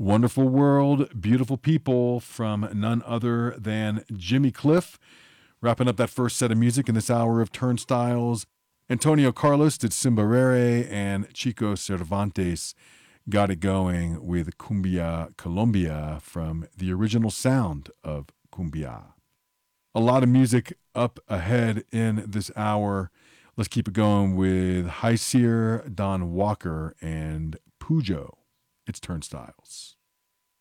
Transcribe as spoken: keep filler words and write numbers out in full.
Wonderful World, Beautiful People from none other than Jimmy Cliff. Wrapping up that first set of music in this hour of Turnstiles, Antonio Carlos did Cimbarere, and Chico Cervantes got it going with Cumbia Colombia from the original sound of Cumbia. A lot of music up ahead in this hour. Let's keep it going with High Seer, Don Walker, and Pujo. It's Turnstiles.